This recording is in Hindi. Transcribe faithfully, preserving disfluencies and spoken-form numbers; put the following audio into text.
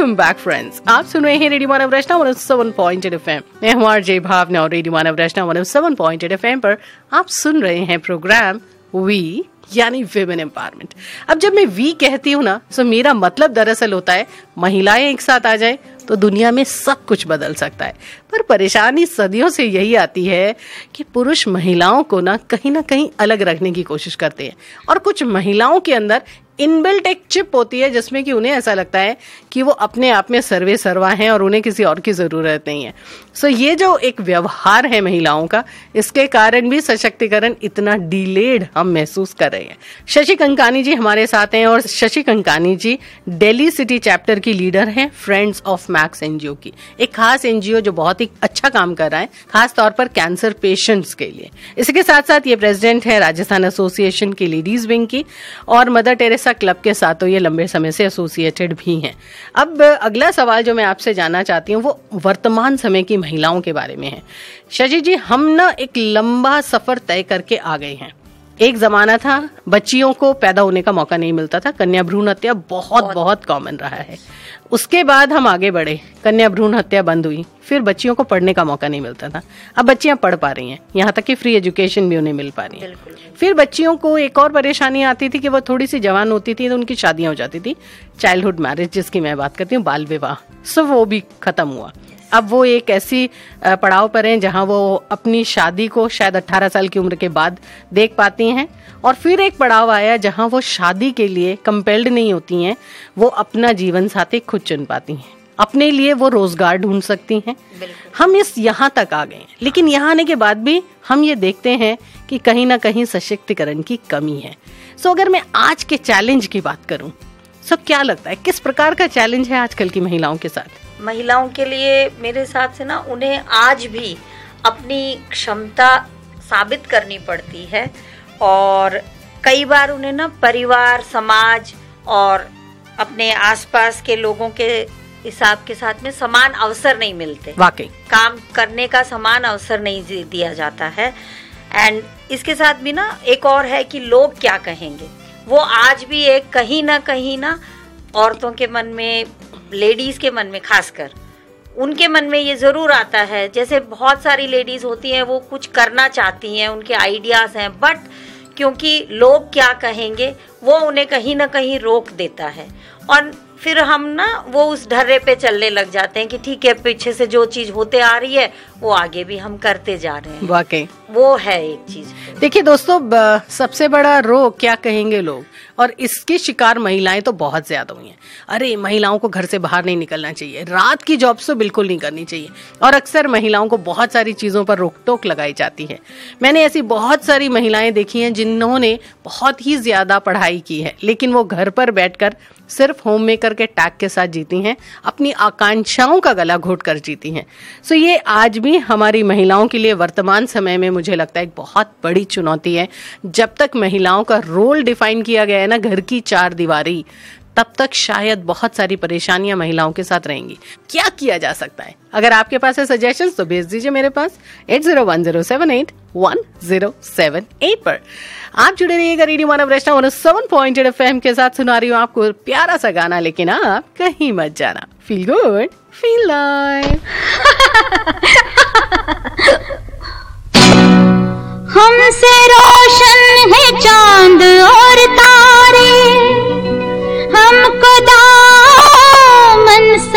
वेलकम बैक फ्रेंड्स, आप सुन रहे हैं रेडियो मानव रचना one O seven point eight F M. मैं हूं आरजे भावना और रेडियो मानव रचना one O seven point eight F M पर आप सुन रहे हैं प्रोग्राम वी यानी विमेन एम्पावरमेंट। अब जब मैं वी कहती हूँ ना, तो मेरा मतलब दरअसल होता है महिलाएं एक साथ आ जाए तो दुनिया में सब कुछ बदल सकता है। पर परेशानी सदियों से यही आती है कि पुरुष महिलाओं को ना कहीं ना कहीं अलग रखने की कोशिश करते हैं, और कुछ महिलाओं के अंदर इनबिल्ट एक चिप होती है जिसमें कि उन्हें ऐसा लगता है कि वो अपने आप में सर्वे सर्वा हैं और उन्हें किसी और की जरूरत नहीं है। सो so, ये जो एक व्यवहार है महिलाओं का, इसके कारण भी सशक्तिकरण इतना डिलेड हम महसूस कर रहे हैं। शशि कंकानी जी हमारे साथ हैं, और शशि कंकानी जी दिल्ली सिटी चैप्टर की लीडर हैं फ्रेंड्स ऑफ मैक्स एनजीओ की, एक खास एनजीओ जो बहुत ही अच्छा काम कर रहा है खास तौर पर कैंसर पेशेंट्स के लिए। इसके साथ साथ ये प्रेसिडेंट है राजस्थान एसोसिएशन की लेडीज विंग की, और मदर टेरेसा क्लब के साथ तो ये लंबे समय से एसोसिएटेड भी हैं। अब अगला सवाल जो मैं आपसे जानना चाहती हूँ वो वर्तमान समय की महिलाओं के बारे में है। शशि जी, हम ना एक लंबा सफर तय करके आ गए हैं। एक जमाना था बच्चियों को पैदा होने का मौका नहीं मिलता था, कन्या भ्रूण हत्या बहुत बहुत कॉमन रहा है। उसके बाद हम आगे बढ़े, कन्या भ्रूण हत्या बंद हुई, फिर बच्चियों को पढ़ने का मौका नहीं मिलता था, अब बच्चियां पढ़ पा रही हैं, यहाँ तक कि फ्री एजुकेशन भी उन्हें मिल पा रही है। फिर बच्चियों को एक और परेशानी आती थी कि वो थोड़ी सी जवान होती थी तो उनकी शादियां हो जाती थी, चाइल्डहुड मैरिज जिसकी मैं बात करती हूँ, बाल विवाह, सो वो भी खत्म हुआ। अब वो एक ऐसी पड़ाव पर हैं जहां वो अपनी शादी को शायद अठारह साल की उम्र के बाद देख पाती हैं, और फिर एक पड़ाव आया जहां वो शादी के लिए कंपेल्ड नहीं होती हैं, वो अपना जीवन साथी खुद चुन पाती हैं, अपने लिए वो रोजगार ढूंढ सकती हैं। हम इस यहाँ तक आ गए हैं, लेकिन यहाँ आने के बाद भी हम ये देखते हैं कि कहीं ना कहीं सशक्तिकरण की कमी है। सो अगर मैं आज के चैलेंज की बात करूं, सो क्या लगता है किस प्रकार का चैलेंज है आजकल की महिलाओं के साथ? महिलाओं के लिए मेरे हिसाब से ना, उन्हें आज भी अपनी क्षमता साबित करनी पड़ती है, और कई बार उन्हें ना परिवार, समाज और अपने आसपास के लोगों के हिसाब के साथ में समान अवसर नहीं मिलते। वाकई काम करने का समान अवसर नहीं दिया जाता है। एंड इसके साथ भी ना एक और है कि लोग क्या कहेंगे, वो आज भी एक कहीं ना कहीं ना औरतों के मन में, लेडीज के मन में, खासकर उनके मन में ये जरूर आता है। जैसे बहुत सारी लेडीज होती हैं, वो कुछ करना चाहती हैं, उनके आइडियाज हैं, बट क्योंकि लोग क्या कहेंगे वो उन्हें कहीं ना कहीं रोक देता है, और फिर हम ना वो उस ढर्रे पे चलने लग जाते हैं कि ठीक है, पीछे से जो चीज होते आ रही है वो आगे भी हम करते जा रहे हैं। वाकई वो है एक चीज। देखिए दोस्तों, सबसे बड़ा रोग क्या कहेंगे लोग, और इसकी शिकार महिलाएं तो बहुत ज्यादा हुई हैं। अरे महिलाओं को घर से बाहर नहीं निकलना चाहिए, रात की जॉब्स तो बिल्कुल नहीं करनी चाहिए, और अक्सर महिलाओं को बहुत सारी चीजों पर रोक टोक लगाई जाती है। मैंने ऐसी बहुत सारी महिलाएं देखी हैं जिन्होंने बहुत ही ज्यादा पढ़ाई की है, लेकिन वो घर पर बैठकर सिर्फ होम मेकर के टैग के साथ जीती हैं, अपनी आकांक्षाओं का गला घोट कर जीती हैं। सो ये आज भी हमारी महिलाओं के लिए वर्तमान समय में मुझे लगता है एक बहुत बड़ी चुनौती है। जब तक महिलाओं का रोल डिफाइन किया गया है ना, घर की चार दीवारी, तब तक शायद बहुत सारी परेशानियां महिलाओं के साथ रहेंगी। क्या किया जा सकता है? अगर आपके पास है सजेशंस तो भेज दीजिए मेरे पास eight zero one zero seven eight one zero seven eight पर। आप जुड़े रहिएगा रेडियो मानव रचना one O seven point eight F M के साथ। सुना रही हूँ आपको प्यारा सा गाना, लेकिन आप कहीं मत जाना। Feel good, feel live. हमसे रोशन है चांद और तारे, हमको